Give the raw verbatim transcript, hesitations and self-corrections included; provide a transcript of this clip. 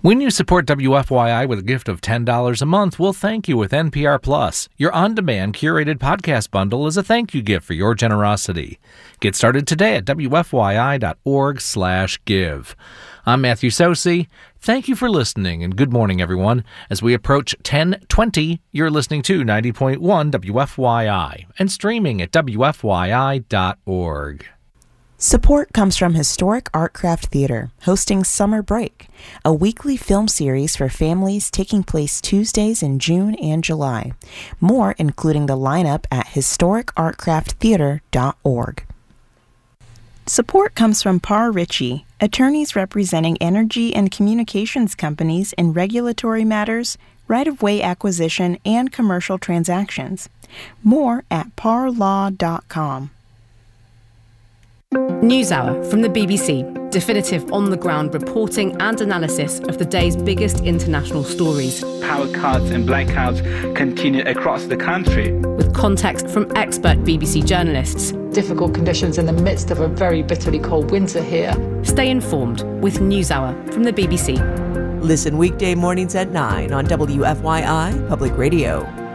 When you support W F Y I with a gift of ten dollars a month, we'll thank you with N P R Plus. Your on-demand curated podcast bundle is a thank you gift for your generosity. Get started today at W F Y I dot org slash give. I'm Matthew Sosi. Thank you for listening, and good morning, everyone. As we approach ten twenty, you're listening to ninety point one W F Y I and streaming at W F Y I dot org. Support comes from Historic Artcraft Theater, hosting Summer Break, a weekly film series for families taking place Tuesdays in June and July. More, including the lineup, at historic art craft theater dot org. Support comes from Parr Ritchie, attorneys representing energy and communications companies in regulatory matters, right-of-way acquisition, and commercial transactions. More at parr law dot com. NewsHour from the B B C. Definitive on-the-ground reporting and analysis of the day's biggest international stories. Power cuts and blackouts continue across the country. With context from expert B B C journalists. Difficult conditions in the midst of a very bitterly cold winter here. Stay informed with NewsHour from the B B C. Listen weekday mornings at nine on W F Y I Public Radio.